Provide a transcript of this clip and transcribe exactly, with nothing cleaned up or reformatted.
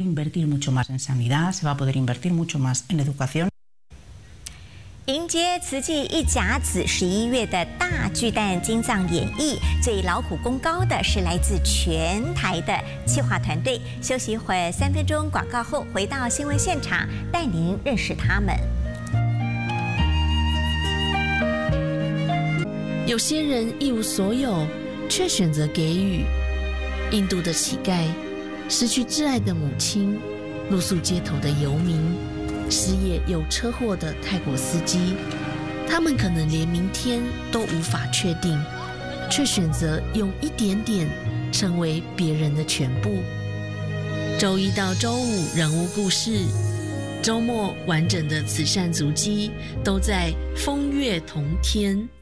invertir mucho más en sanidad, se va a poder invertir mucho más en educación。 迎接慈济一甲子十一月的大巨蛋金藏演艺，最劳苦功高的是来自全台的企划团队。休息一会儿，三分钟广告后回到新闻现场，带您认识他们。 有些人一无所有，却选择给予。印度的乞丐，失去挚爱的母亲，露宿街头的游民，失业又车祸的泰国司机，他们可能连明天都无法确定，却选择用一点点成为别人的全部。周一到周五人物故事，周末完整的慈善足迹，都在风月同天。